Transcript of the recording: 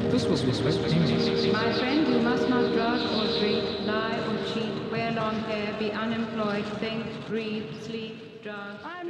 This was West Indies. My friend, you must not drug or drink, lie or cheat, wear long hair, be unemployed, think, breathe, sleep, drug.